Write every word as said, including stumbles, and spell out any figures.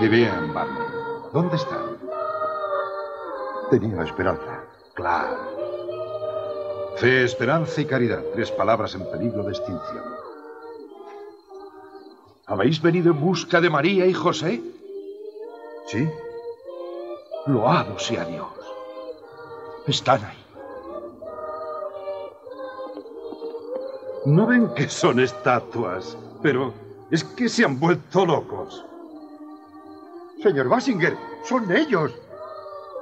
Y bien, Barney, ¿dónde están? Tenía esperanza. Claro. Fe, esperanza y caridad, tres palabras en peligro de extinción. ¿Habéis venido en busca de María y José? ¿Sí? Loado sea Dios. Están ahí. ¿No ven que son estatuas? Pero es que se han vuelto locos. Señor Basinger, son ellos.